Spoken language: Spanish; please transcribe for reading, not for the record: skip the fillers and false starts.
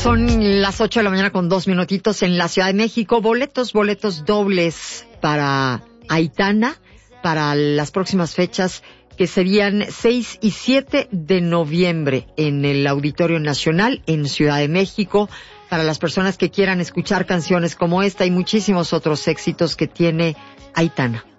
Son las 8 de la mañana con 2 minutitos en la Ciudad de México. Boletos dobles para Aitana para las próximas fechas, que serían 6 y 7 de noviembre en el Auditorio Nacional en Ciudad de México, para las personas que quieran escuchar canciones como esta y muchísimos otros éxitos que tiene Aitana.